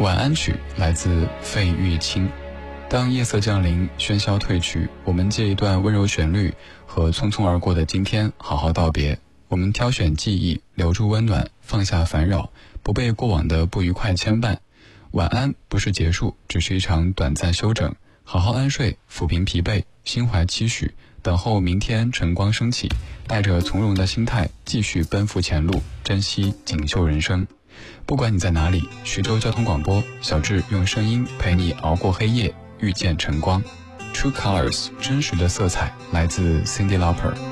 晚安曲来自费玉清。当夜色降临，喧嚣褪去，我们借一段温柔旋律和匆匆而过的今天好好道别。我们挑选记忆，留住温暖，放下烦扰，不被过往的不愉快牵绊。晚安不是结束，只是一场短暂休整。好好安睡，抚平疲惫，心怀期许，等候明天晨光升起，带着从容的心态继续奔赴前路，珍惜锦绣人生。不管你在哪里，徐州交通广播，小智用声音陪你熬过黑夜，遇见晨光。True Colors 真实的色彩来自 Cyndi Lauper。